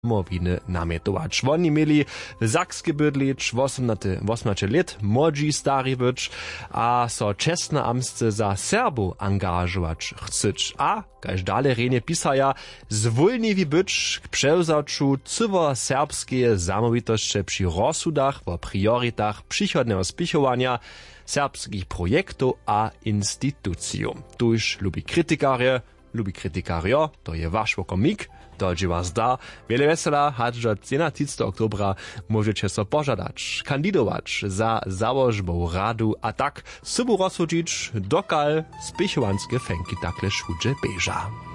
Mowiny namjetować. Oni mieli w Zakske bydlić 18 lat, młodzi stari być, a so czesne amsce za Serbu angażować chceć. A, kaž dalej renie pisaja, zwolniwi być k przełzaczu cywo serbskie zamówitości przy rozsudach o priorytach przychodnego spichowania serbskich projektów a instytucji. Tuż lubi krytykario, to je wasz komik, to gdzie was da. Wiele wesela, hać do 30 oktobra możecie so pożadać, kandidować za założbą radu, a tak sobie rozsudzić, dokal spichowanskie fęki takle szudże beża.